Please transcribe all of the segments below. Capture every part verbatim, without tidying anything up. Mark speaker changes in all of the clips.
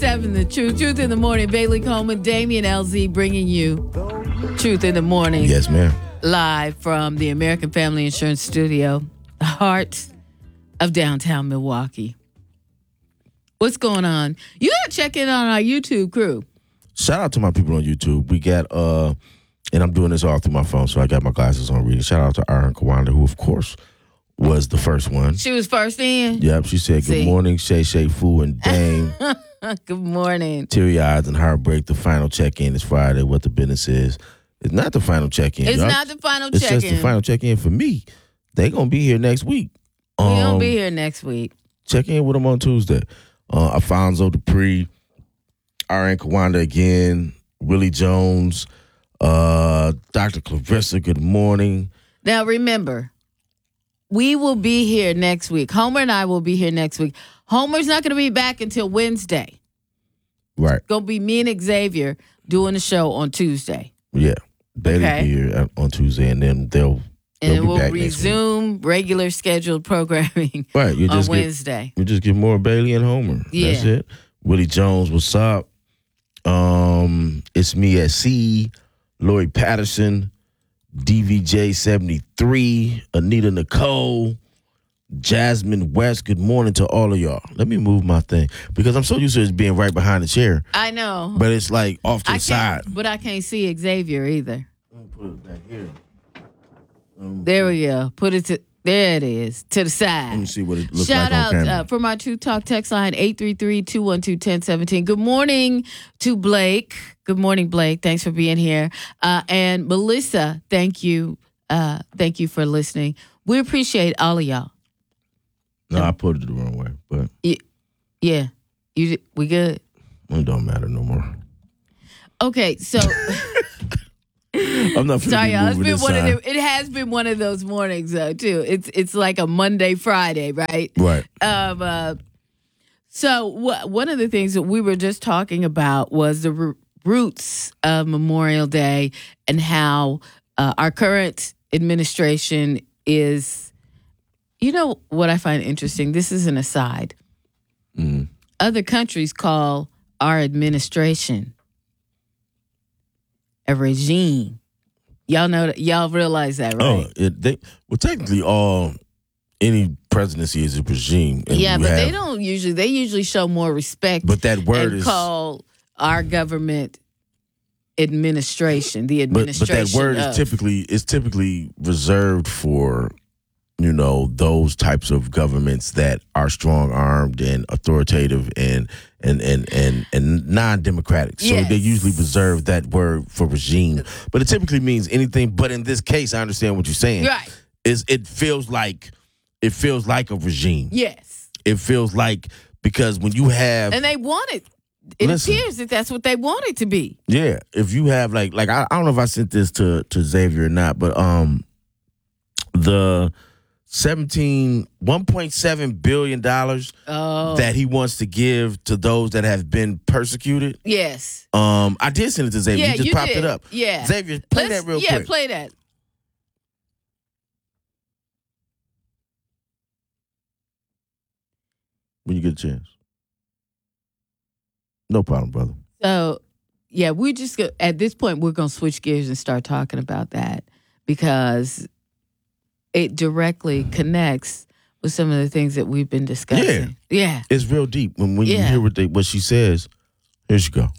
Speaker 1: seven, The Truth. Truth in the Morning. Bailey Coleman, Damian L Z bringing you Truth in the Morning.
Speaker 2: Yes, ma'am.
Speaker 1: Live from the American Family Insurance Studio, the heart of downtown Milwaukee. What's going on? You got to check in on our YouTube crew.
Speaker 2: Shout out to my people on YouTube. We got, uh, and I'm doing this all through my phone, so I got my glasses on reading. Shout out to Aaron Kawanda, who, of course, was the first one.
Speaker 1: She was first in?
Speaker 2: Yep. She said, good
Speaker 1: See.
Speaker 2: morning, Shay Shay Fu and Dame.
Speaker 1: Good morning.
Speaker 2: Teary eyes and heartbreak. The final check-in is Friday. What the business is. It's not the final check-in.
Speaker 1: It's
Speaker 2: y'all.
Speaker 1: not the final
Speaker 2: It's
Speaker 1: check-in.
Speaker 2: just the final check-in for me. They going to be here next week.
Speaker 1: We're
Speaker 2: Um,
Speaker 1: going to be here next week.
Speaker 2: Check in with them on Tuesday. Uh, Alfonso Dupree, Aaron Kawanda again, Willie Jones, uh, Doctor Clarissa, good morning.
Speaker 1: Now, remember, we will be here next week. Homer and I will be here next week. Homer's not going to be back until Wednesday.
Speaker 2: Right.
Speaker 1: It's going to be me and Xavier doing the show on Tuesday.
Speaker 2: Yeah. They'll
Speaker 1: Okay.
Speaker 2: be here on Tuesday, and then they'll,
Speaker 1: And
Speaker 2: they'll
Speaker 1: then
Speaker 2: be
Speaker 1: we'll
Speaker 2: back next week.
Speaker 1: resume regular scheduled programming
Speaker 2: Right. You
Speaker 1: on
Speaker 2: just get,
Speaker 1: Wednesday.
Speaker 2: you just get more Bailey and Homer.
Speaker 1: Yeah.
Speaker 2: That's it. Willie Jones, what's up? Um, it's me at C, Lloyd Patterson, D V J seventy-three, Anita Nicole, Jasmine West. Good morning to all of y'all. Let me move my thing because I'm so used to it being right behind the chair,
Speaker 1: I know.
Speaker 2: but it's like off to
Speaker 1: I
Speaker 2: the side.
Speaker 1: can't, but I can't see Xavier either.
Speaker 2: I'm gonna put it back here. Um,
Speaker 1: There we go. Put it to, there it is, to the side.
Speaker 2: Let me see what it looks
Speaker 1: Shout
Speaker 2: like on
Speaker 1: out
Speaker 2: camera.
Speaker 1: uh, for my True Talk text line, eight three three, two one two, one zero one seven. Good morning to Blake. Good morning, Blake. Thanks for being here. Uh, and Melissa, thank you. Uh, thank you for listening. We appreciate all of y'all.
Speaker 2: no, I put it the wrong way, but
Speaker 1: Yeah. You, we good?
Speaker 2: it don't matter no more.
Speaker 1: Okay, so
Speaker 2: I'm not finna
Speaker 1: sorry,
Speaker 2: be
Speaker 1: y'all. It's
Speaker 2: moving
Speaker 1: been
Speaker 2: this
Speaker 1: one of
Speaker 2: side.
Speaker 1: them, it has been one of those mornings though, too. It's it's like a Monday, Friday, right?
Speaker 2: Right.
Speaker 1: Um, uh, so wh- one of the things that we were just talking about was the r- roots of Memorial Day and how uh, our current administration is, you know what I find interesting? This is an aside.
Speaker 2: Mm.
Speaker 1: Other countries call our administration a regime. Y'all know that, y'all realize that, right?
Speaker 2: Oh, it, they well technically all any presidency is a regime. And
Speaker 1: yeah,
Speaker 2: you
Speaker 1: but
Speaker 2: have-
Speaker 1: they don't usually. They usually show more respect.
Speaker 2: But that word
Speaker 1: and
Speaker 2: is
Speaker 1: call our government administration the
Speaker 2: but, but
Speaker 1: administration.
Speaker 2: that word
Speaker 1: of,
Speaker 2: is typically is typically reserved for, you know, those types of governments that are strong armed and authoritative and and and and, and non democratic. So
Speaker 1: Yes.
Speaker 2: they usually reserve that word for regime. But it typically means anything. But in this case, I understand what you're saying.
Speaker 1: right.
Speaker 2: Is it feels like it feels like a regime.
Speaker 1: Yes,
Speaker 2: It feels like because when you have
Speaker 1: and they want it. It
Speaker 2: Listen.
Speaker 1: appears that that's what they want it to be.
Speaker 2: yeah, if you have like like I, I don't know if I sent this to to Xavier or not, but um the seventeen one point seven billion dollars
Speaker 1: Oh,
Speaker 2: that he wants to give to those that have been persecuted.
Speaker 1: yes.
Speaker 2: Um, I did send it to Xavier.
Speaker 1: Yeah,
Speaker 2: he just
Speaker 1: you
Speaker 2: popped
Speaker 1: did.
Speaker 2: it up.
Speaker 1: Yeah.
Speaker 2: Xavier, play
Speaker 1: Let's-
Speaker 2: that real
Speaker 1: yeah,
Speaker 2: quick.
Speaker 1: play that.
Speaker 2: When you get a chance. No problem, brother.
Speaker 1: So, yeah, we just go, at this point we're going to switch gears and start talking about that because it directly connects with some of the things that we've been discussing. Yeah.
Speaker 2: It's real deep. When when you
Speaker 1: Yeah.
Speaker 2: hear what they, what she says, here she go.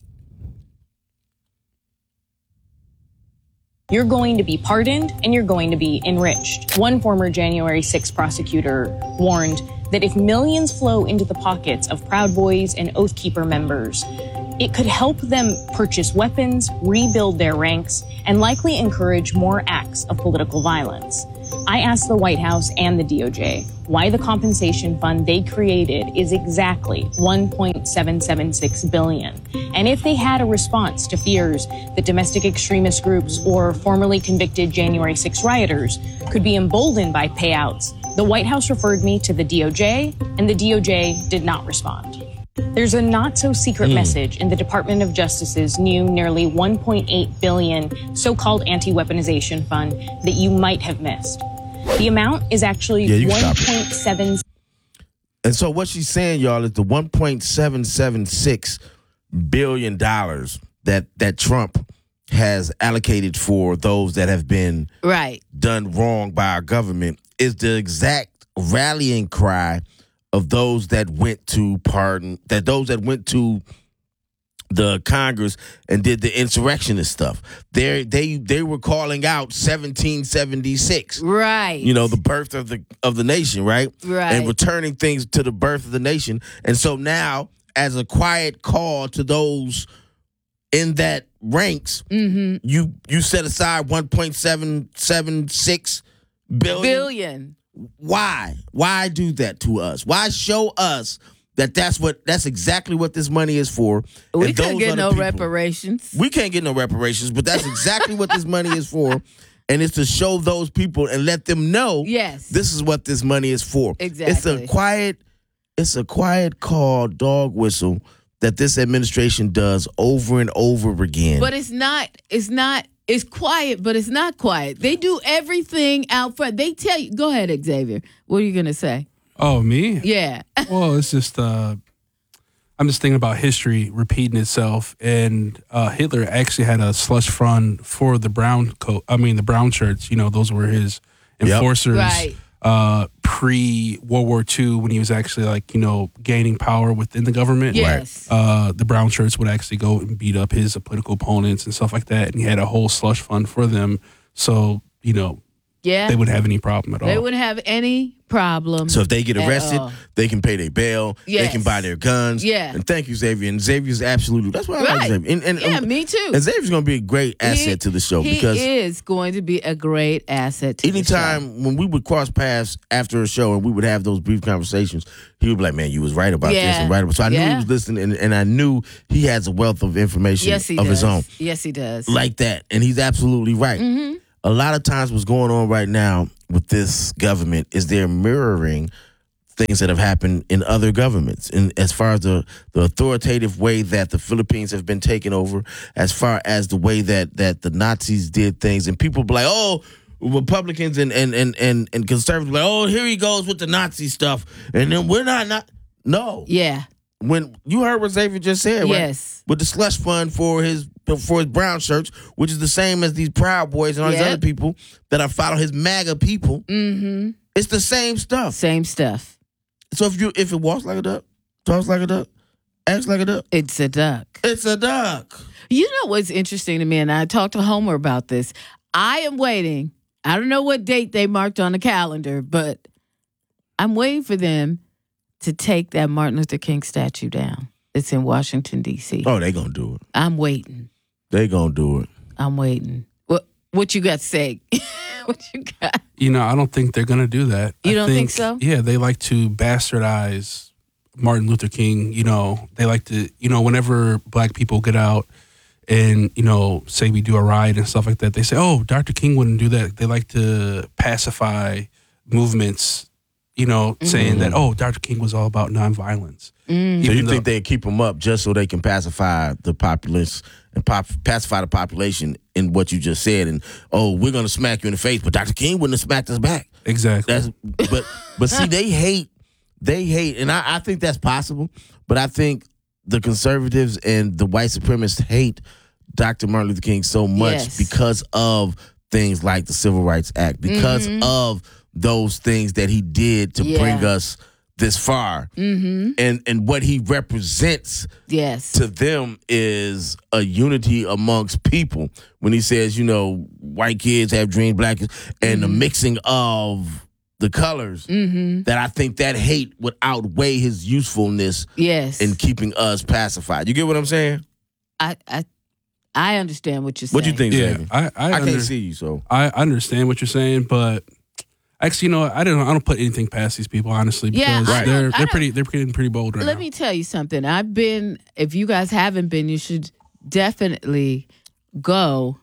Speaker 3: You're going to be pardoned and you're going to be enriched. One former January sixth prosecutor warned that if millions flow into the pockets of Proud Boys and Oath Keeper members, it could help them purchase weapons, rebuild their ranks, and likely encourage more acts of political violence. I asked the White House and the D O J why the compensation fund they created is exactly one point seven seven six billion dollars, and if they had a response to fears that domestic extremist groups or formerly convicted January sixth rioters could be emboldened by payouts. The White House referred me to the D O J, and the D O J did not respond. There's a not-so-secret
Speaker 2: Mm.
Speaker 3: message in the Department of Justice's new nearly one point eight billion dollars so-called anti-weaponization fund that you might have missed. The amount is actually
Speaker 2: Yeah, you can
Speaker 3: one
Speaker 2: stop it.
Speaker 3: point seven.
Speaker 2: And so what she's saying, y'all, is the one point seven seven six billion dollars that that Trump has allocated for those that have been
Speaker 1: right
Speaker 2: done wrong by our government is the exact rallying cry of those that went to pardon, that those that went to the Congress and did the insurrectionist stuff. They they they were calling out seventeen seventy-six.
Speaker 1: Right.
Speaker 2: You know, the birth of the of the nation, right?
Speaker 1: Right.
Speaker 2: And returning things to the birth of the nation. And so now, as a quiet call to those in that ranks,
Speaker 1: mm-hmm.
Speaker 2: you you set aside one point seven seven six billion.
Speaker 1: Billion.
Speaker 2: Why? Why do that to us? Why show us that that's what that's exactly what this money is for?
Speaker 1: We
Speaker 2: And
Speaker 1: couldn't
Speaker 2: those
Speaker 1: get
Speaker 2: are the
Speaker 1: no
Speaker 2: people-
Speaker 1: reparations.
Speaker 2: We can't get no reparations, but that's exactly what this money is for. And it's to show those people and let them know
Speaker 1: Yes.
Speaker 2: this is what this money is for. It's
Speaker 1: Exactly.
Speaker 2: a quiet, it's a quiet call, dog whistle that this administration does over and over again.
Speaker 1: But it's not, it's not, it's quiet, but it's not quiet. They do everything out front. They tell you, go ahead, Xavier. What are you going to say?
Speaker 4: Oh, me?
Speaker 1: Yeah.
Speaker 4: Well, it's just, uh, I'm just thinking about history repeating itself. And uh, Hitler actually had a slush fund for the brown coat. I mean, the brown shirts. You know, those were his enforcers.
Speaker 1: Right.
Speaker 4: Uh, pre World War Two, when he was actually like, you know, gaining power within the government.
Speaker 1: Yes.
Speaker 4: Uh, the brown shirts would actually go and beat up his political opponents and stuff like that. And he had a whole slush fund for them. So, you know,
Speaker 1: Yeah.
Speaker 4: they wouldn't have any problem at all.
Speaker 1: They wouldn't have any problem.
Speaker 2: So if they get
Speaker 1: at
Speaker 2: arrested,
Speaker 1: all.
Speaker 2: they can pay their bail. They
Speaker 1: Yes.
Speaker 2: can buy their guns.
Speaker 1: Yeah.
Speaker 2: And thank you, Xavier. And Xavier's absolutely, that's why I like
Speaker 1: Right.
Speaker 2: Xavier. And, and,
Speaker 1: Yeah,
Speaker 2: and,
Speaker 1: me too.
Speaker 2: And Xavier's going to be a great asset
Speaker 1: He-
Speaker 2: to the show
Speaker 1: he
Speaker 2: because
Speaker 1: is going to be a great asset to the show.
Speaker 2: anytime when we would cross paths after a show and we would have those brief conversations, he would be like, man, you was right about this
Speaker 1: Yeah.
Speaker 2: and right about. So I knew he
Speaker 1: Yeah.
Speaker 2: was listening and, and I knew he has a wealth of information
Speaker 1: Yes, he
Speaker 2: of
Speaker 1: does.
Speaker 2: his own
Speaker 1: Yes, he does.
Speaker 2: like that. And he's absolutely right.
Speaker 1: Mm-hmm.
Speaker 2: A lot of times what's going on right now with this government is they're mirroring things that have happened in other governments. And as far as the, the authoritative way that the Philippines have been taken over, as far as the way that, that the Nazis did things, and people be like, oh, Republicans and, and, and, and, and conservatives be like, oh, here he goes with the Nazi stuff. And then we're not, not no.
Speaker 1: Yeah.
Speaker 2: When you heard what Xavier just said, right?
Speaker 1: Yes.
Speaker 2: With the slush fund for his for his brown shirts, which is the same as these Proud Boys and all these
Speaker 1: Yep.
Speaker 2: other people that are following his MAGA people.
Speaker 1: Mm-hmm.
Speaker 2: It's the same stuff.
Speaker 1: Same stuff.
Speaker 2: So if you if it walks like a duck, talks like a duck, acts like a duck,
Speaker 1: It's a duck.
Speaker 2: it's a duck.
Speaker 1: You know what's interesting to me, and I talked to Homer about this. I am waiting. I don't know what date they marked on the calendar, but I'm waiting for them to take that Martin Luther King statue down. It's in Washington, D C.
Speaker 2: Oh, they gonna do it.
Speaker 1: I'm waiting.
Speaker 2: They gonna do it.
Speaker 1: I'm waiting. What What you got to say? What you got?
Speaker 4: You know, I don't think they're going to do that.
Speaker 1: You
Speaker 4: I
Speaker 1: don't think so?
Speaker 4: Yeah, they like to bastardize Martin Luther King. You know, they like to, you know, whenever black people get out and, you know, say we do a riot and stuff like that, they say, oh, Doctor King wouldn't do that. They like to pacify movements, you know,
Speaker 1: Mm-hmm.
Speaker 4: saying that, oh, Doctor King was all about nonviolence.
Speaker 2: So
Speaker 4: Even
Speaker 2: you
Speaker 4: though-
Speaker 2: think they keep them up just so they can pacify the populace and pop, pacify the population in what you just said? And oh, we're gonna smack you in the face, but Doctor King wouldn't have smacked us back.
Speaker 4: Exactly.
Speaker 2: That's but but see they hate they hate and I, I think that's possible, but I think the conservatives and the white supremacists hate Doctor Martin Luther King so much
Speaker 1: Yes.
Speaker 2: because of things like the Civil Rights Act, because of those things that he did to
Speaker 1: Yeah.
Speaker 2: bring us this far. Mm-hmm. And and what he represents
Speaker 1: Yes.
Speaker 2: to them is a unity amongst people. When he says, you know, white kids have dreams, black kids, and the mixing of the colors, that I think that hate would outweigh his usefulness
Speaker 1: Yes.
Speaker 2: in keeping us pacified. You get what I'm saying?
Speaker 1: I, I I understand what you're saying.
Speaker 2: What do you think,
Speaker 4: yeah,
Speaker 2: Xavier?
Speaker 4: I, I,
Speaker 2: I
Speaker 4: under-
Speaker 2: can't see you, so.
Speaker 4: I understand what you're saying, but actually, you know, what? I don't. I don't put anything past these people, honestly, because
Speaker 1: Yeah, I don't-
Speaker 4: they're
Speaker 1: I
Speaker 4: they're
Speaker 1: don't-
Speaker 4: pretty they're getting pretty bold right
Speaker 1: Let
Speaker 4: now.
Speaker 1: me tell you something. I've been, if you guys haven't been, you should definitely go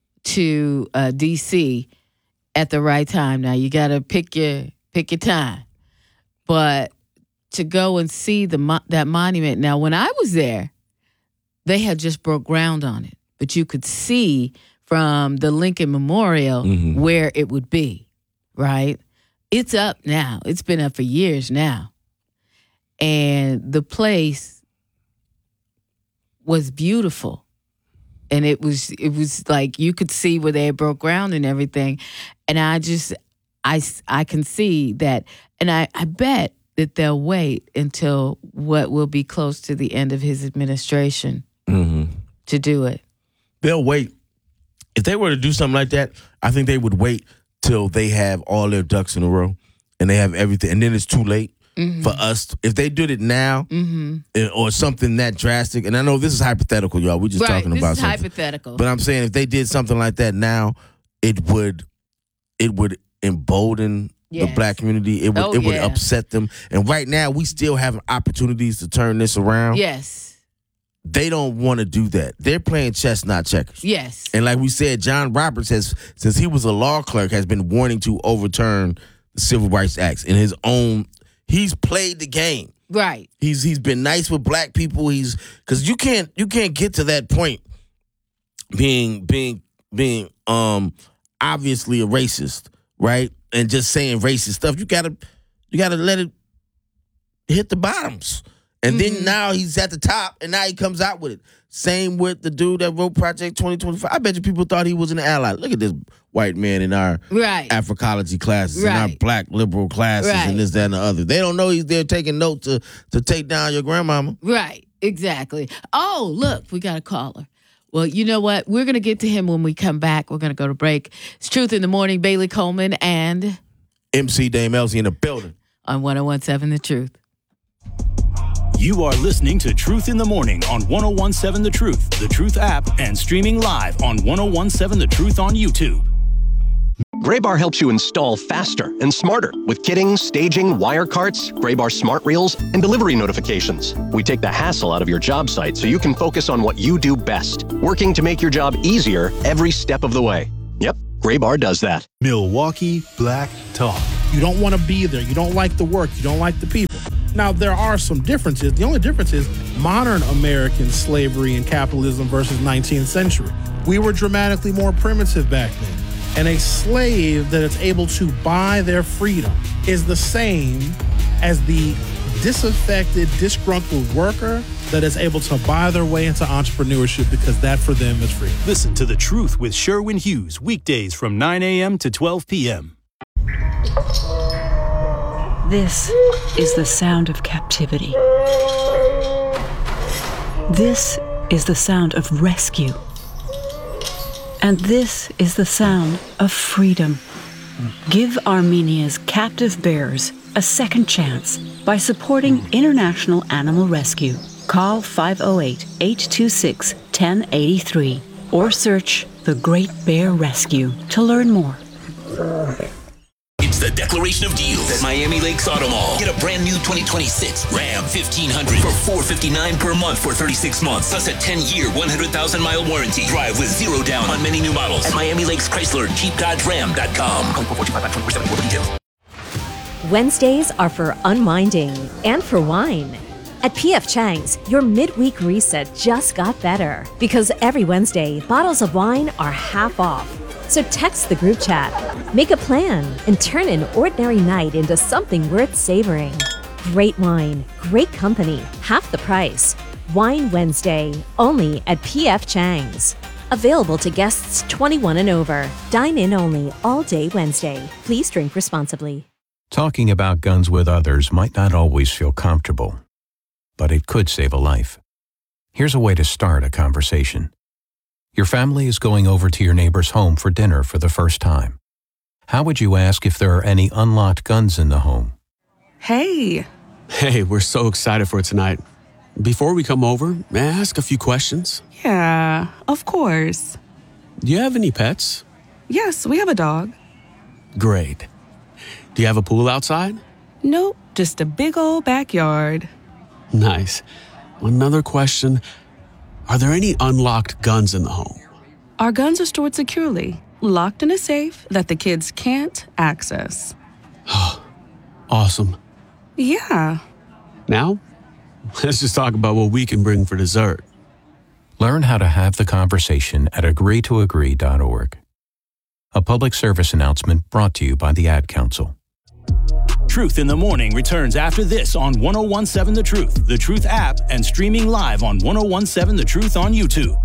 Speaker 1: to uh, D C at the right time. Now you got to pick your pick your time, but to go and see the mo- that monument. Now, when I was there, they had just broke ground on it, but you could see from the Lincoln Memorial
Speaker 2: Mhm.
Speaker 1: where it would be. Right? It's up now. It's been up for years now. and the place was beautiful. And it was it was like you could see where they had broke ground and everything. And I just, I, I can see that. And I, I bet that they'll wait until what will be close to the end of his administration mm-hmm. to do it.
Speaker 2: They'll wait. If they were to do something like that, I think they would wait till they have all their ducks in a row and they have everything. And then it's too late mm-hmm. for us. If they did it now mm-hmm. or something that drastic, and I know this is hypothetical, y'all. We're just
Speaker 1: right,
Speaker 2: talking
Speaker 1: this
Speaker 2: about
Speaker 1: is
Speaker 2: something.
Speaker 1: hypothetical.
Speaker 2: But I'm saying if they did something like that now, it would it would embolden yes. the black community. It would
Speaker 1: oh,
Speaker 2: it would
Speaker 1: yeah.
Speaker 2: upset them. And right now, we still have opportunities to turn this around.
Speaker 1: Yes.
Speaker 2: They don't want to do that. They're playing chess, not checkers.
Speaker 1: Yes.
Speaker 2: And like we said, John Roberts has, since he was a law clerk, has been wanting to overturn the Civil Rights Acts in his own. He's played the game.
Speaker 1: Right.
Speaker 2: He's he's been nice with black people. He's because you can't you can't get to that point being being being um obviously a racist, right? And just saying racist stuff. You gotta you gotta let it hit the bottoms. And mm-hmm. then now he's at the top, and now he comes out with it. Same with the dude that wrote Project twenty twenty-five. I bet you people thought he was an ally. Look at this white man in our
Speaker 1: right.
Speaker 2: Africology classes,
Speaker 1: right.
Speaker 2: in our black liberal classes,
Speaker 1: right.
Speaker 2: and this, that, and the other. They don't know he's there taking notes to, to take down your grandmama.
Speaker 1: Right, exactly. Oh, look, we got a caller. Well, you know what? We're going to get to him when we come back. We're going to go to break. It's Truth in the Morning, Bailey Coleman and
Speaker 2: M C Dame Elsie in the building.
Speaker 1: On one oh one seven The Truth.
Speaker 5: You are listening to Truth in the Morning on one oh one seven The Truth, The Truth app, and streaming live on one oh one seven The Truth on YouTube.
Speaker 6: Graybar helps you install faster and smarter with kitting, staging, wire carts, Graybar smart reels, and delivery notifications. We take the hassle out of your job site so you can focus on what you do best, working to make your job easier every step of the way. Yep, Graybar does that.
Speaker 7: Milwaukee Black Talk. You don't want to be there. You don't like the work. You don't like the people. Now, there are some differences. The only difference is modern American slavery and capitalism versus nineteenth century. We were dramatically more primitive back then. And a slave that is able to buy their freedom is the same as the disaffected, disgruntled worker that is able to buy their way into entrepreneurship because that for them is free.
Speaker 5: Listen to The Truth with Sherwin Hughes, weekdays from nine a.m. to twelve p.m.
Speaker 8: This is the sound of captivity. This is the sound of rescue. And this is the sound of freedom. Give Armenia's captive bears a second chance by supporting International Animal Rescue. Call five oh eight, eight two six, one oh eight three or search The Great Bear Rescue to learn more.
Speaker 9: It's the declaration of deals at Miami Lakes Auto Mall. Get a brand new twenty twenty-six Ram fifteen hundred for four hundred fifty-nine dollars per month for thirty-six months. Plus a ten-year, one hundred thousand mile warranty. Drive with zero down on many new models at Miami Lakes Chrysler Jeep Dodge Ram dot com.
Speaker 10: Wednesdays are for unwinding and for wine. At P F Chang's, your midweek reset just got better because every Wednesday, bottles of wine are half off. So text the group chat, make a plan, and turn an ordinary night into something worth savoring. Great wine, great company, half the price. Wine Wednesday, only at P F Chang's. Available to guests twenty-one and over. Dine in only all day Wednesday. Please drink responsibly.
Speaker 11: Talking about guns with others might not always feel comfortable, but it could save a life. Here's a way to start a conversation. Your family is going over to your neighbor's home for dinner for the first time. How would you ask if there are any unlocked guns in the home?
Speaker 12: Hey. Hey, we're so excited for tonight. Before we come over, may I ask a few questions?
Speaker 13: Yeah, of course.
Speaker 12: Do you have any pets?
Speaker 13: Yes, we have a dog.
Speaker 12: Great. Do you have a pool outside?
Speaker 13: Nope, just a big old backyard.
Speaker 12: Nice. Another question. Are there any unlocked guns in the home?
Speaker 13: Our guns are stored securely, locked in a safe that the kids can't access.
Speaker 12: Awesome.
Speaker 13: Yeah.
Speaker 12: Now, let's just talk about what we can bring for dessert.
Speaker 11: Learn how to have the conversation at agree to agree dot org. A public service announcement brought to you by the Ad Council.
Speaker 5: Truth in the Morning returns after this on one oh one seven The Truth, The Truth app, and streaming live on one oh one seven The Truth on YouTube.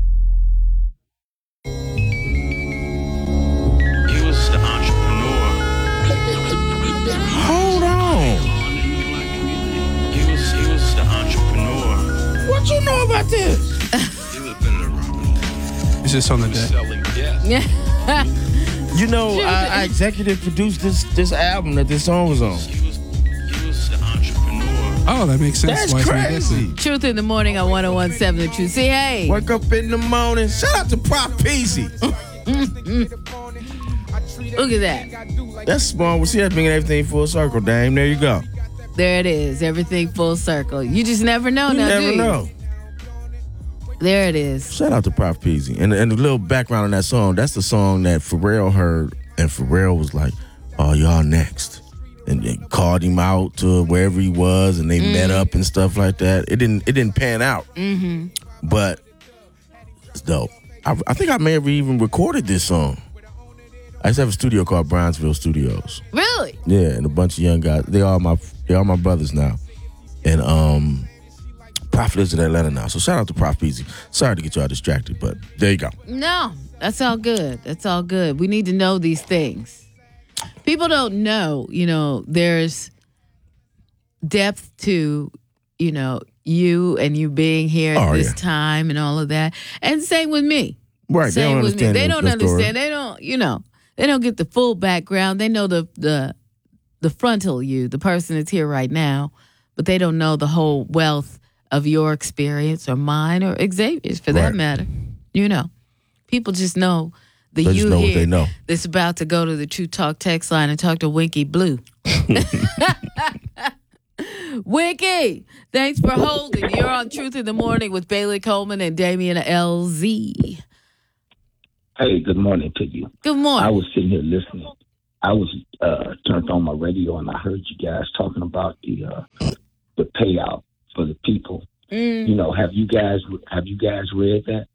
Speaker 14: He was the entrepreneur.
Speaker 2: Hold on.
Speaker 14: He was, he was the entrepreneur.
Speaker 2: What you know about this?
Speaker 14: He was better around.
Speaker 4: Is this on the deck?
Speaker 14: Selling gas.
Speaker 1: Yeah.
Speaker 2: You know, I, I executive produced this this album that this song was on.
Speaker 14: He was, he was the entrepreneur.
Speaker 4: Oh, that makes sense.
Speaker 2: That's
Speaker 4: Why it's on the
Speaker 2: crazy.
Speaker 4: deck.
Speaker 1: Truth in the Morning on one oh one seven The Truth. See, hey.
Speaker 2: Wake up in the morning. Shout out to Prof Peasy.
Speaker 1: Look at that.
Speaker 2: That's small. We see that bringing everything full circle, Dame. There you go.
Speaker 1: There it is. Everything full circle. You just never know
Speaker 2: You
Speaker 1: now,
Speaker 2: never
Speaker 1: do you?
Speaker 2: know.
Speaker 1: There it is.
Speaker 2: Shout out to Prof Peasy. And, and a little background on that song, that's the song that Pharrell heard, and Pharrell was like, oh, y'all next. And they called him out to wherever he was, and they
Speaker 1: Mm.
Speaker 2: met up and stuff like that. It didn't it didn't pan out.
Speaker 1: Mm-hmm.
Speaker 2: But it's dope. I, I think I may have even recorded this song. I used to have a studio called Brownsville Studios.
Speaker 1: Really?
Speaker 2: Yeah, and a bunch of young guys. They all my they all my brothers now. And um Prof lives in Atlanta now. So shout out to Prof Peasy. Sorry to get y'all distracted, but there you go.
Speaker 1: No, that's all good. That's all good. We need to know these things. People don't know, you know, there's depth to, you know, you and you being here at
Speaker 2: Oh,
Speaker 1: this
Speaker 2: yeah.
Speaker 1: time and all of that. And same with me.
Speaker 2: Right, they
Speaker 1: Same
Speaker 2: don't
Speaker 1: with me.
Speaker 2: understand
Speaker 1: They
Speaker 2: the-
Speaker 1: don't
Speaker 2: the
Speaker 1: understand.
Speaker 2: story.
Speaker 1: They don't, you know, they don't get the full background. They know the the the frontal you, the person that's here right now, but they don't know the whole wealth of your experience or mine or Xavier's for that
Speaker 2: Right.
Speaker 1: matter. You know, people just know the
Speaker 2: They
Speaker 1: you
Speaker 2: just know what
Speaker 1: here
Speaker 2: they know.
Speaker 1: that's about to go to the True Talk text line and talk to Winky Blue. Winky, thanks for holding. You're on Truth in the Morning with Bailey Coleman and Damian L Z.
Speaker 15: Hey, good morning to you.
Speaker 1: Good morning.
Speaker 15: I was sitting here listening. I was uh, turned on my radio and I heard you guys talking about the uh, the payout for the people.
Speaker 1: Mm.
Speaker 15: You know, have you guys have you guys read that?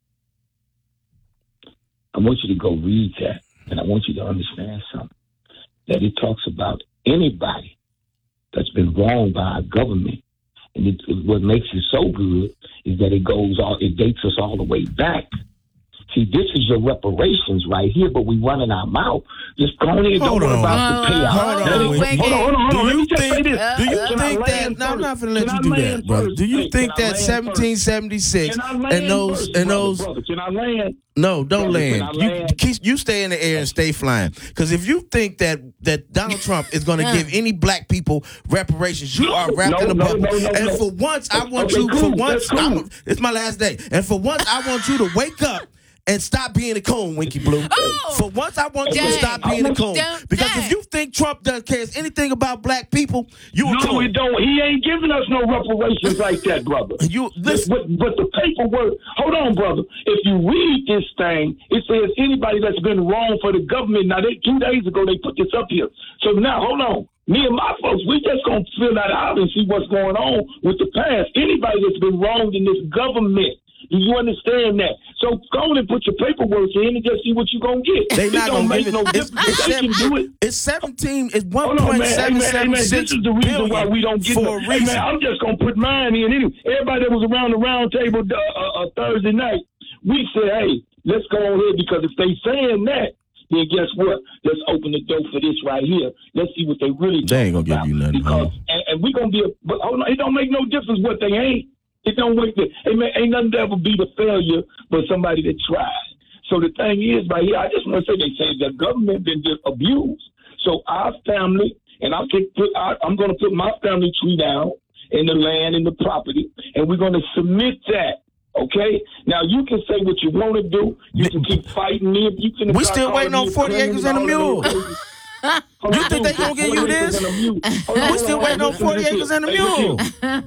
Speaker 15: I want you to go read that, and I want you to understand something. That it talks about anybody that's been wronged by our government, and it, it, what makes it so good is that it goes all it dates us all the way back. See, this is your reparations right here, but we running our mouth. Just go on in and don't
Speaker 2: Hold
Speaker 15: worry
Speaker 2: on.
Speaker 15: about the payout.
Speaker 2: Hold on,
Speaker 15: That is-
Speaker 2: Winky.
Speaker 15: hold on, hold on, hold on.
Speaker 2: Do
Speaker 15: Let
Speaker 2: you
Speaker 15: me just say
Speaker 2: think-
Speaker 15: this.
Speaker 2: do you
Speaker 15: Can I
Speaker 2: think that-
Speaker 15: land
Speaker 2: no, I'm
Speaker 15: first?
Speaker 2: not finna let
Speaker 15: Can
Speaker 2: you
Speaker 15: I
Speaker 2: do
Speaker 15: land
Speaker 2: that, brother.
Speaker 15: first?
Speaker 2: Do you
Speaker 15: Hey,
Speaker 2: think
Speaker 15: can I
Speaker 2: that
Speaker 15: land
Speaker 2: seventeen
Speaker 15: first?
Speaker 2: seventy-six
Speaker 15: Can I land
Speaker 2: and those
Speaker 15: first,
Speaker 2: and
Speaker 15: brother,
Speaker 2: those
Speaker 15: brother? Can I land?
Speaker 2: No, don't
Speaker 15: Brother, can
Speaker 2: land.
Speaker 15: I
Speaker 2: You,
Speaker 15: land?
Speaker 2: keep- you stay in the air and stay flying. Because if you think that that Donald Trump is going to give any black people reparations, you are wrapped
Speaker 15: No,
Speaker 2: in a
Speaker 15: no,
Speaker 2: bubble.
Speaker 15: no, no,
Speaker 2: and
Speaker 15: no.
Speaker 2: for once, I want
Speaker 15: Okay,
Speaker 2: you.
Speaker 15: cool.
Speaker 2: For once,
Speaker 15: That's cool.
Speaker 2: I'm- it's my last day. And for once, I want you to wake up and stop being a coon, Winky Blue.
Speaker 1: Oh!
Speaker 2: For once, I want you to
Speaker 1: Dang.
Speaker 2: stop being a coon.
Speaker 1: Don't-
Speaker 2: Because
Speaker 1: dang.
Speaker 2: if you think Trump doesn't cares anything about black people, you a
Speaker 15: No,
Speaker 2: coon.
Speaker 15: he don't. He ain't giving us no reparations like that, brother.
Speaker 2: You
Speaker 15: But,
Speaker 2: listen.
Speaker 15: but, but the paperwork, hold on, brother. If you read this thing, it says anybody that's been wrong for the government. Now, they, two days ago, they put this up here. So now, hold on. Me and my folks, we just going to fill that out and see what's going on with the past. Anybody that's been wronged in this government. Do you understand that? So go on and put your paperwork in and just see what you're going to get.
Speaker 2: They
Speaker 15: It
Speaker 2: not
Speaker 15: don't
Speaker 2: gonna
Speaker 15: make
Speaker 2: give it.
Speaker 15: no
Speaker 2: It's,
Speaker 15: difference.
Speaker 2: it's,
Speaker 15: They
Speaker 2: seven,
Speaker 15: can do it.
Speaker 2: it's seventeen. It's one
Speaker 15: Hold on,
Speaker 2: point
Speaker 15: man. Hey,
Speaker 2: seven
Speaker 15: man, hey,
Speaker 2: seven
Speaker 15: man,
Speaker 2: six
Speaker 15: this is the reason why we don't get
Speaker 2: for
Speaker 15: no.
Speaker 2: a
Speaker 15: Hey,
Speaker 2: reason.
Speaker 15: man, I'm just gonna put mine in. Anyway, everybody that was around the round table uh, uh, uh, Thursday night, we said, hey, let's go on here because if they saying that, then guess what? Let's open the door for this right here. Let's see what they really.
Speaker 2: They ain't gonna
Speaker 15: about.
Speaker 2: give you nothing.
Speaker 15: Because
Speaker 2: Huh?
Speaker 15: and, and we gonna be. A, but hold on, it don't make no difference what they ain't. It don't make the. Hey man, ain't nothing to ever be the failure, but somebody that tried. So the thing is, right here, I just want to say they say the government been just abused. So our family, and I think put, I, I'm going to put my family tree down in the land and the property, and we're going to submit that. Okay. Now you can say what you want to do. You can keep fighting me. You can.
Speaker 2: We still waiting on forty acres and a mule. You think they gonna give you this? We still waiting on forty acres and a mule.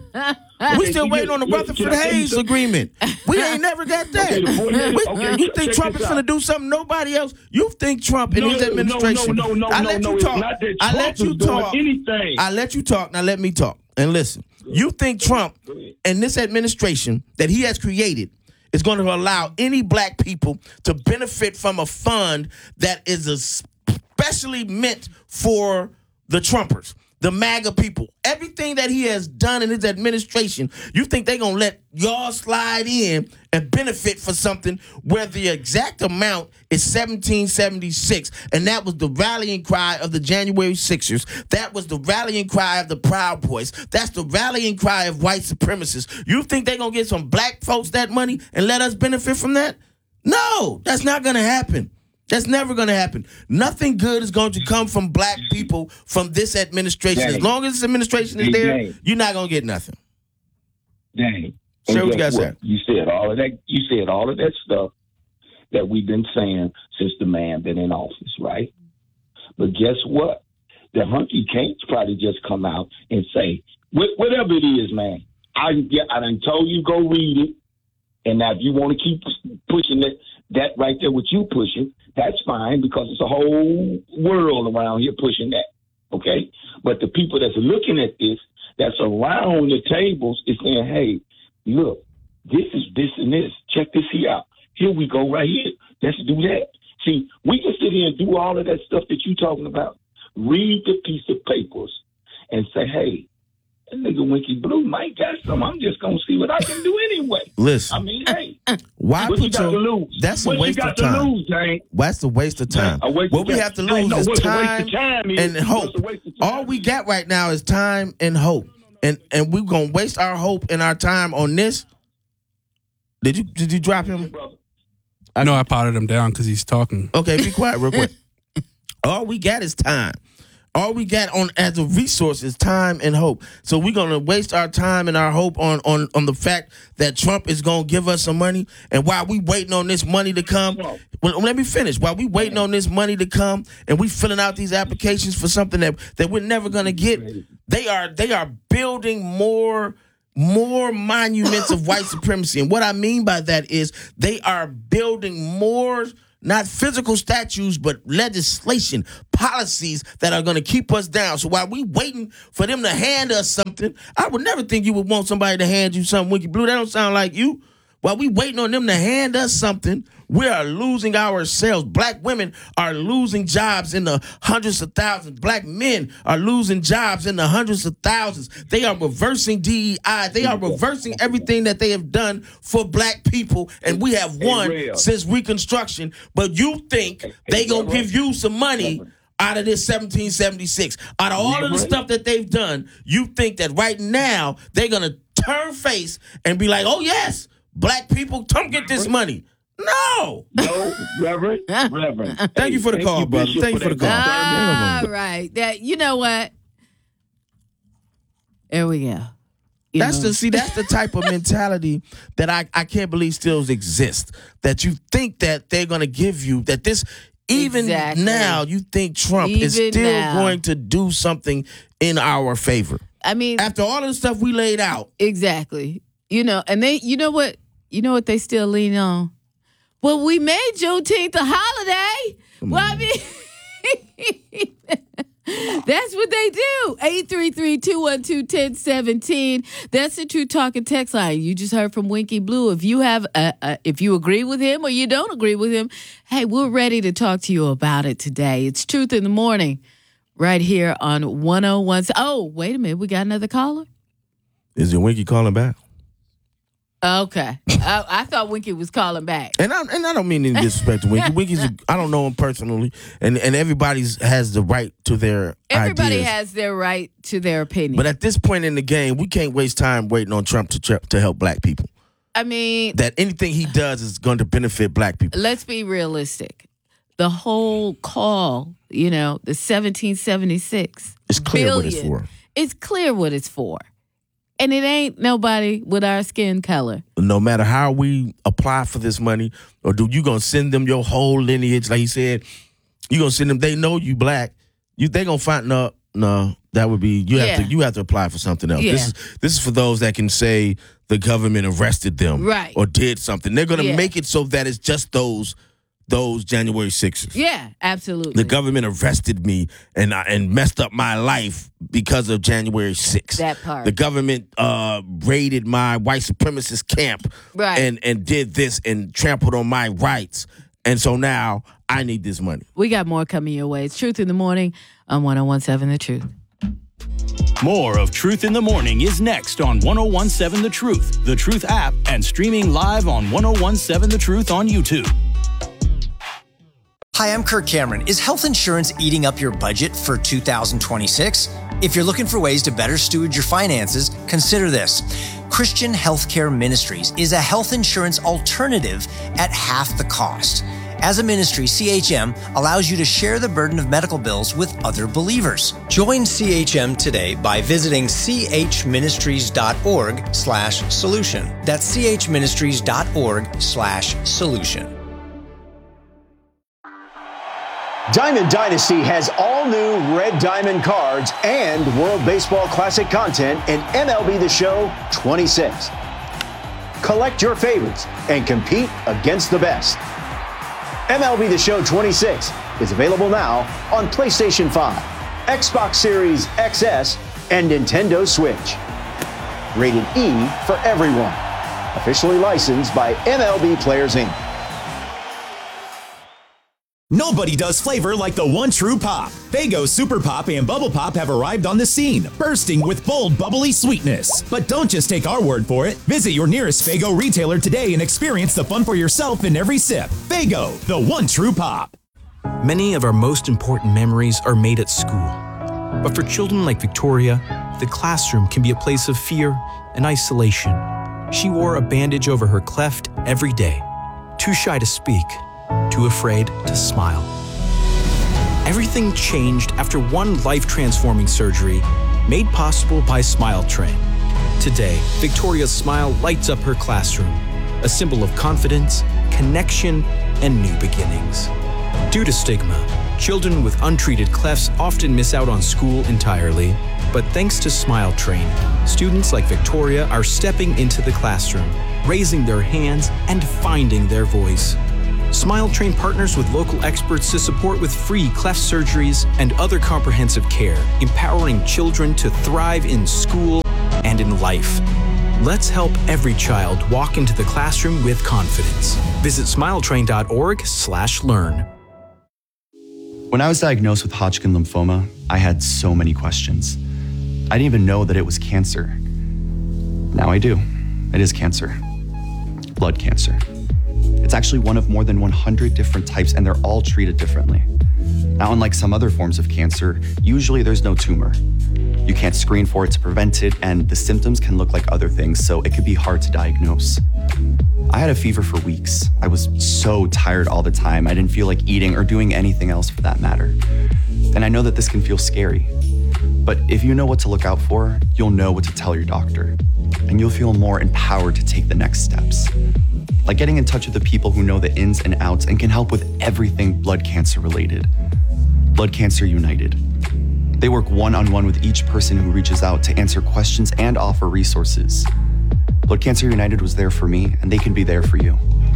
Speaker 2: We still waiting on the Rutherford Hayes agreement. We ain't never got that.
Speaker 15: Okay, the forty acres-
Speaker 2: We-
Speaker 15: okay,
Speaker 2: you
Speaker 15: check
Speaker 2: think Trump
Speaker 15: this
Speaker 2: is
Speaker 15: out.
Speaker 2: gonna do something nobody else? You think Trump and
Speaker 15: No,
Speaker 2: his
Speaker 15: no,
Speaker 2: administration?
Speaker 15: no, no, no,
Speaker 2: I
Speaker 15: no,
Speaker 2: let
Speaker 15: no,
Speaker 2: you
Speaker 15: it's
Speaker 2: talk.
Speaker 15: not that
Speaker 2: I
Speaker 15: Trump
Speaker 2: let you
Speaker 15: is doing
Speaker 2: talk.
Speaker 15: anything.
Speaker 2: I let you talk. Now let me talk. And listen, you think Trump and this administration that he has created is going to allow any black people to benefit from a fund that is especially meant for the Trumpers, the MAGA people, everything that he has done in his administration, you think they're going to let y'all slide in and benefit for something where the exact amount is seventeen seventy-six, and that was the rallying cry of the January sixers. That was the rallying cry of the Proud Boys. That's the rallying cry of white supremacists. You think they're going to get some black folks that money and let us benefit from that? No, that's not going to happen. That's never going to happen. Nothing good is going to come from black people from this administration.
Speaker 15: Dang.
Speaker 2: As long as this administration is
Speaker 15: Hey,
Speaker 2: there,
Speaker 15: dang.
Speaker 2: you're not going to get nothing.
Speaker 15: Dang.
Speaker 2: Sure,
Speaker 15: And
Speaker 2: what you
Speaker 15: guess
Speaker 2: got
Speaker 15: what? You said all of that. You said all of that stuff that we've been saying since the man been in office, right? But guess what? The hunky can't probably just come out and say, "Wh- whatever it is, man, I yeah, I done told you go read it. And now if you want to keep pushing it, that right there, what you pushing, that's fine because it's a whole world around here pushing that, okay? But the people that's looking at this, that's around the tables, is saying, hey, look, this is this and this. Check this here out. Here we go right here. Let's do that. See, we can sit here and do all of that stuff that you're talking about. Read the piece of papers and say, hey, that nigga Winky Blue might got some. I'm just going to see what I can do anyway.
Speaker 2: Listen.
Speaker 15: I mean, hey.
Speaker 2: Why
Speaker 15: what
Speaker 2: put
Speaker 15: you got
Speaker 2: your-
Speaker 15: to lose?
Speaker 2: That's a
Speaker 15: what
Speaker 2: waste
Speaker 15: you got
Speaker 2: of time.
Speaker 15: To lose, Jane?
Speaker 2: That's a waste of time.
Speaker 15: A waste
Speaker 2: what
Speaker 15: of
Speaker 2: we
Speaker 15: time.
Speaker 2: have to
Speaker 15: Hey,
Speaker 2: lose
Speaker 15: no,
Speaker 2: is
Speaker 15: what's a waste
Speaker 2: time,
Speaker 15: of time is-
Speaker 2: and hope.
Speaker 15: what's a waste of time?
Speaker 2: All we got right now is time and hope. And and we're going to waste our hope and our time on this. Did you did you drop him?
Speaker 4: I know I potted him down because he's talking.
Speaker 2: Okay, be quiet real quick. All we got is time. All we got on as a resource is time and hope. So we're gonna waste our time and our hope on on on the fact that Trump is gonna give us some money. And while we waiting on this money to come, well, let me finish. While we waiting on this money to come, and we filling out these applications for something that that we're never gonna get, they are they are building more. More monuments of white supremacy. And what I mean by that is they are building more, not physical statues, but legislation, policies that are going to keep us down. So while we waiting for them to hand us something, I would never think you would want somebody to hand you something, Winky Blue. That don't sound like you. While we waiting on them to hand us something, we are losing ourselves. Black women are losing jobs in the hundreds of thousands. Black men are losing jobs in the hundreds of thousands. They are reversing D E I. They are reversing everything that they have done for black people, and we have won
Speaker 15: Hey,
Speaker 2: since Reconstruction. But you think they gonna give you some money out of this seventeen seventy-six? Out of all of the stuff that they've done, you think that right now they're gonna turn face and be like, oh yes, black people, come get this money. No.
Speaker 15: No, Reverend. Reverend.
Speaker 2: Thank you for the
Speaker 15: Thank
Speaker 2: call,
Speaker 15: you,
Speaker 2: brother.
Speaker 15: Bishop,
Speaker 2: Thank you
Speaker 15: for
Speaker 2: for the call.
Speaker 15: that
Speaker 1: All right. That you know what? There we go. You
Speaker 2: That's
Speaker 1: know.
Speaker 2: the see. That's the type of mentality that I, I can't believe still exists. That you think that they're gonna give you that this even
Speaker 1: Exactly.
Speaker 2: now you think Trump is
Speaker 1: Even
Speaker 2: still
Speaker 1: now.
Speaker 2: going to do something in our favor.
Speaker 1: I mean,
Speaker 2: after all of the stuff we laid out,
Speaker 1: exactly. You know, and they, you know what, you know what they still lean on. Well, we made Juneteenth a holiday. Well, I mean, that's what they do. eight three three, two one two, one zero one seven. That's the True Talking text line. You just heard from Winky Blue. If you have, a, a, if you agree with him or you don't agree with him, hey, we're ready to talk to you about it today. It's Truth in the Morning, right here on one oh one. Oh, wait a minute, we got another caller.
Speaker 2: is your Winky calling back?
Speaker 1: Okay, I, I thought Winky was calling back.
Speaker 2: And I and I don't mean any disrespect to Winky. Winky's a, I don't know him personally, and and everybody's has the right to their
Speaker 1: Everybody
Speaker 2: ideas.
Speaker 1: has their right to their opinion.
Speaker 2: But at this point in the game, we can't waste time waiting on Trump to tr- to help black people.
Speaker 1: I mean,
Speaker 2: That anything he does is going to benefit black people.
Speaker 1: let's be realistic. The whole call, you know, the seventeen seventy-six.
Speaker 2: It's clear what it's
Speaker 1: billion,
Speaker 2: for.
Speaker 1: It's clear what it's for. And it ain't nobody with our skin color.
Speaker 2: No matter how we apply for this money, or do you gonna send them your whole lineage? Like he said, you gonna send them. They know you black. You they gonna find no no. That would be you have
Speaker 1: Yeah.
Speaker 2: to you have to apply for something else.
Speaker 1: Yeah.
Speaker 2: This is this is for those that can say the government arrested them,
Speaker 1: Right.
Speaker 2: or did something. They're gonna
Speaker 1: Yeah.
Speaker 2: make it so that it's just those those January sixers.
Speaker 1: Yeah, absolutely.
Speaker 2: The government arrested me and I- and messed up my life because of January sixth.
Speaker 1: That part.
Speaker 2: The government uh, raided my white supremacist camp
Speaker 1: Right.
Speaker 2: and, and did this and trampled on my rights. And so now I need this money.
Speaker 1: We got more coming your way. It's Truth in the Morning on one oh one seven The Truth.
Speaker 5: More of Truth in the Morning is next on one oh one seven The Truth, The Truth app, and streaming live on one oh one seven The Truth on YouTube.
Speaker 16: Hi, I'm Kirk Cameron. Is health insurance eating up your budget for two thousand twenty-six? If you're looking for ways to better steward your finances, consider this. Christian Healthcare Ministries is a health insurance alternative at half the cost. As a ministry, C H M allows you to share the burden of medical bills with other believers. Join C H M today by visiting chministries.org slash solution. That's chministries.org slash solution.
Speaker 17: Diamond Dynasty has all new Red Diamond cards and World Baseball Classic content in M L B The Show twenty-six. Collect your favorites and compete against the best. M L B The Show twenty-six is available now on PlayStation five, Xbox Series X S, and Nintendo Switch. Rated E for everyone. Officially licensed by M L B Players Incorporated.
Speaker 18: Nobody does flavor like the one true pop. Faygo Super Pop and Bubble Pop have arrived on the scene, bursting with bold, bubbly sweetness. But don't just take our word for it. Visit your nearest Faygo retailer today and experience the fun for yourself in every sip. Faygo, the one true pop.
Speaker 19: Many of our most important memories are made at school. But for children like Victoria, the classroom can be a place of fear and isolation. She wore a bandage over her cleft every day, too shy to speak, too afraid to smile. Everything changed after one life-transforming surgery made possible by Smile Train. Today, Victoria's smile lights up her classroom, a symbol of confidence, connection, and new beginnings. Due to stigma, children with untreated clefts often miss out on school entirely, but thanks to Smile Train, students like Victoria are stepping into the classroom, raising their hands, and finding their voice. Smile Train partners with local experts to support with free cleft surgeries and other comprehensive care, empowering children to thrive in school and in life. Let's help every child walk into the classroom with confidence. Visit smiletrain.org slash learn.
Speaker 20: When I was diagnosed with Hodgkin lymphoma, I had so many questions. I didn't even know that it was cancer. Now I do. It is cancer. Blood cancer. It's actually one of more than one hundred different types, and they're all treated differently. Now, unlike some other forms of cancer, usually there's no tumor. You can't screen for it to prevent it, and the symptoms can look like other things, so it could be hard to diagnose. I had a fever for weeks. I was so tired all the time. I didn't feel like eating or doing anything else for that matter. And I know that this can feel scary. But if you know what to look out for, you'll know what to tell your doctor. And you'll feel more empowered to take the next steps. Like getting in touch with the people who know the ins and outs and can help with everything blood cancer related. Blood Cancer United. They work one-on-one with each person who reaches out to answer questions and offer resources. Blood Cancer United was there for me, and they can be there for you.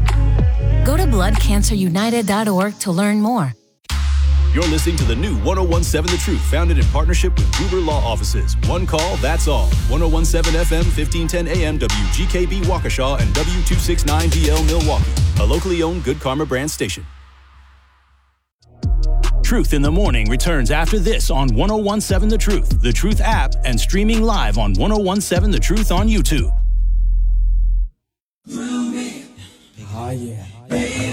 Speaker 21: Go to blood cancer united dot org to learn more.
Speaker 5: You're listening to the new one oh one seven The Truth, founded in partnership with Gruber Law Offices. One call, that's all. ten seventeen F M, fifteen ten A M, W G K B Waukesha, and W two sixty-nine D L Milwaukee, a locally owned Good Karma brand station. Truth in the Morning returns after this on ten seventeen The Truth, The Truth app, and streaming live on ten seventeen The Truth on YouTube.
Speaker 22: Oh, yeah.